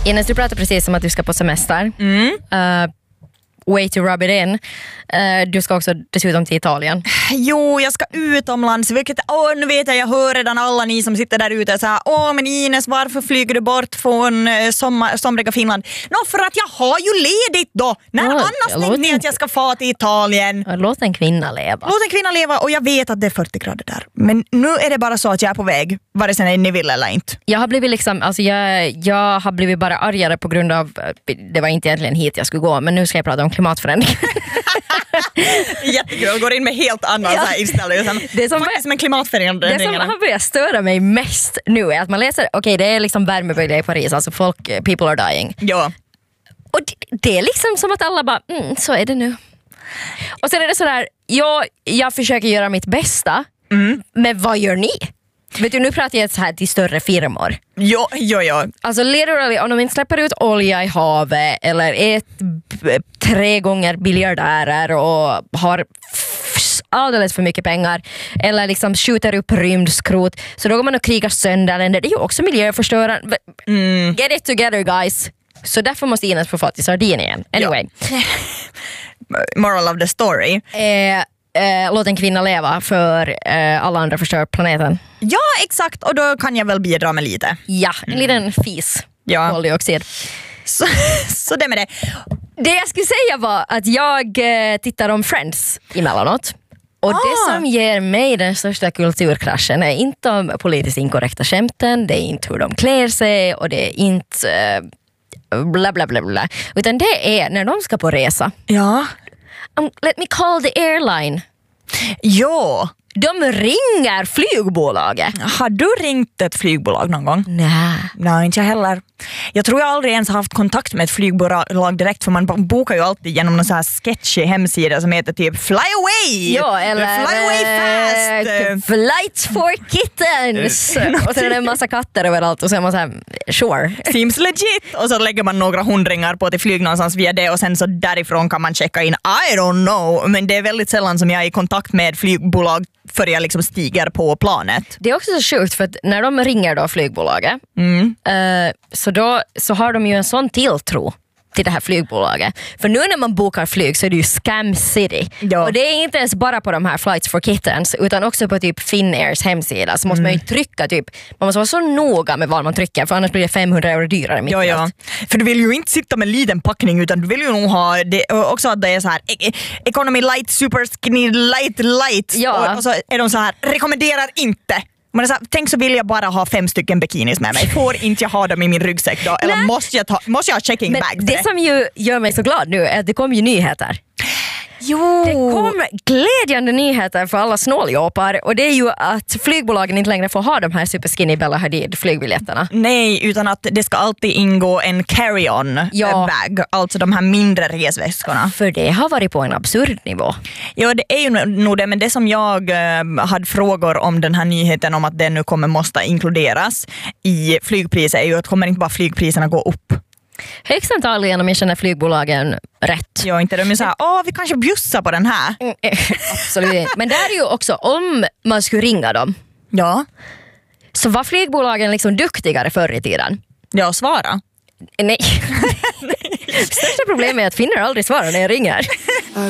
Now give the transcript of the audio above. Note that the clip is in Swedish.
Ines, du pratade precis om att du ska på semester. Way to rub it in. Du ska också dessutom till Italien. Jo, jag ska utomlands. Vilket, nu vet jag hör redan alla ni som sitter där ute och säger, men Ines, varför flyger du bort från somriga Finland? För att jag har ju ledigt då. När annars tänkte ni att jag ska få till Italien? Låt en kvinna leva. Låt en kvinna leva, och jag vet att det är 40 grader där. Men nu är det bara så att jag är på väg, vare sig ni vill eller inte. Jag har blivit liksom, alltså jag har blivit bara argare på grund av, det var inte egentligen hit jag skulle gå, men nu ska jag prata om klimatförändring. Jättekul, går in med helt annan inställning. Det som faktiskt med klimatförändringarna. Det som har börjat störa mig mest nu är att man läser, okej, det är liksom värmebölja i Paris, alltså people are dying. Ja. Och det är liksom som att alla bara, så är det nu. Och sen är det sådär, jag försöker göra mitt bästa, men vad gör ni? Vet du, nu pratar jag så här till större firmor. Ja. Alltså literally, om de inte släpper ut olja i havet eller 3 gånger biljardärer och har alldeles för mycket pengar eller liksom skjuter upp rymdskrot, så då går man och krigar sönder länder. Det är ju också miljöförstörande. Get it together, guys. Så därför måste Ines få få till Sardinien. Anyway. Ja. Moral of the story. Låt en kvinna leva för alla andra förstör planeten. Ja, exakt. Och då kan jag väl bidra med lite. Ja, en liten fis. Ja. Koldioxid. Så det med det. Det jag skulle säga var att jag tittar om Friends emellanåt. Och det som ger mig den största kulturkraschen är inte de politiskt inkorrekta skämten, det är inte hur de klär sig och det är inte bla bla bla bla. Utan det är när de ska på resa. Ja. Let me call the airline. Jo. De ringer flygbolaget. Har du ringt ett flygbolag någon gång? Nej, inte jag heller. Jag tror jag aldrig ens har haft kontakt med ett flygbolag direkt, för man bokar ju alltid genom någon så här sketchy hemsida som heter typ Fly Away! Ja, eller Fly Away Fast! Flights for Kittens! Och så är det en massa katter överallt och så är man så här, sure. Seems legit! Och så lägger man några hundringar på till flyg någonstans via det, och sen så därifrån kan man checka in. I don't know, men det är väldigt sällan som jag är i kontakt med flygbolag för jag liksom stiger på planet. Det är också så sjukt, för att när de ringer då flygbolaget så har de ju en sån tilltro till det här flygbolaget. För nu när man bokar flyg så är det ju Scam City. Ja. Och det är inte ens bara på de här Flights for Kittens, utan också på typ Finnairs hemsida. Så måste man ju trycka man måste vara så noga med vad man trycker, för annars blir det 500 euro dyrare. Ja. För du vill ju inte sitta med liten packning, utan du vill ju nog ha det, också att det är så här economy light, super skinny light. Ja. Och så är de så här, rekommenderar inte. Men så här, tänk så vill jag bara ha 5 stycken bikinis med mig. Får inte jag ha dem i min ryggsäck då? Eller måste jag ha checking bag? Det som ju gör mig så glad nu är att det kommer ju nyheter. Jo. Det kom glädjande nyheter för alla snåljåpar, och det är ju att flygbolagen inte längre får ha de här super skinny Bella Hadid flygbiljetterna. Nej, utan att det ska alltid ingå en carry-on bag, alltså de här mindre resväskorna. För det har varit på en absurd nivå. Ja, det är ju nog det, men det som jag hade frågor om den här nyheten om att det nu måste inkluderas i flygpriser är ju att kommer inte bara flygpriserna gå upp? Högst antagligen, om jag känner flygbolagen rätt. Ja, inte de är såhär, vi kanske bjussar på den här. Absolut. Men det är ju också, om man skulle ringa dem, så var flygbolagen liksom duktigare förr i tiden. Ja, svara. Nej. Största problemet är att finner aldrig svarar när jag ringer.